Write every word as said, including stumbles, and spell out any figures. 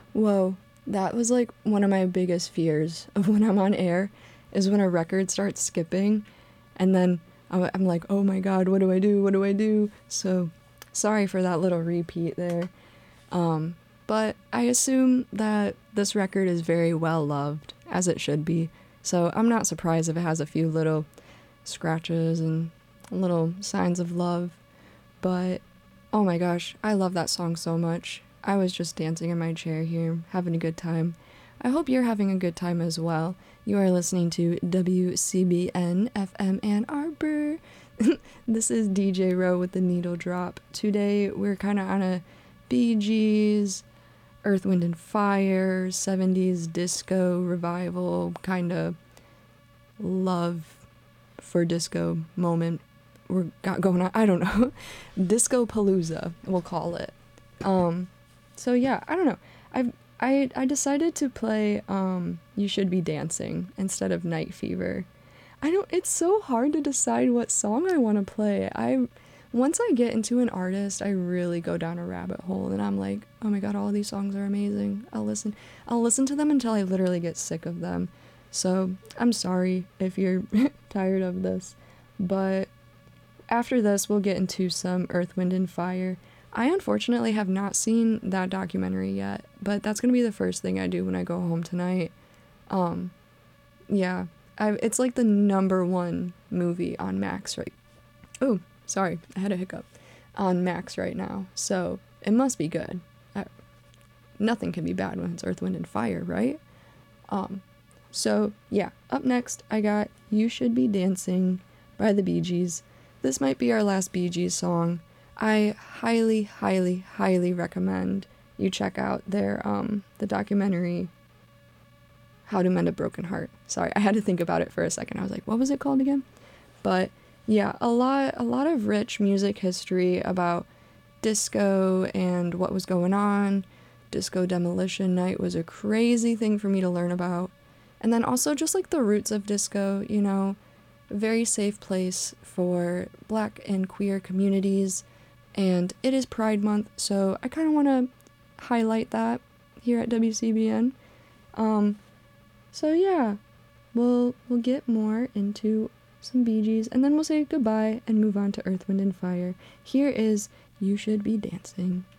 Whoa, that was like one of my biggest fears of when I'm on air is when a record starts skipping and then I'm, I'm like, oh my god, what do I do? What do I do? So sorry for that little repeat there. Um, but I assume that this record is very well loved, as it should be. So I'm not surprised if it has a few little scratches and little signs of love. But oh my gosh, I love that song so much. I was just dancing in my chair here, having a good time. I hope you're having a good time as well. You are listening to W C B N F M Ann Arbor. This is D J Rowe with the Needle Drop. Today we're kind of on a Bee Gees, Earth, Wind and Fire, seventies disco revival kind of love for disco moment we're got going on. I don't know. Disco Palooza, we'll call it. Um, so yeah, I don't know. I I I decided to play um You Should Be Dancing instead of Night Fever. I don't it's so hard to decide what song I want to play. I once I get into an artist, I really go down a rabbit hole and I'm like, "Oh my god, all these songs are amazing." I'll listen I'll listen to them until I literally get sick of them. So, I'm sorry if you're tired of this, but after this, we'll get into some Earth, Wind, and Fire. I unfortunately have not seen that documentary yet, but that's going to be the first thing I do when I go home tonight. Um, yeah, I, it's like the number one movie on Max right. Oh, sorry, I had a hiccup. On Max right now, so it must be good. I, nothing can be bad when it's Earth, Wind, and Fire, right? Um, so yeah, up next, I got You Should Be Dancing by the Bee Gees. This might be our last Bee Gees song. I highly, highly, highly recommend you check out their um the documentary How to Mend a Broken Heart. Sorry, I had to think about it for a second. I was like, what was it called again? But yeah, a lot a lot of rich music history about disco and what was going on. Disco Demolition Night was a crazy thing for me to learn about. And then also just like the roots of disco, you know, a very safe place for black and queer communities, and it is Pride Month, so I kind of want to highlight that here at W C B N. Um, so yeah, we'll we'll get more into some Bee Gees, and then we'll say goodbye and move on to Earth, Wind, and Fire. Here is You Should Be Dancing.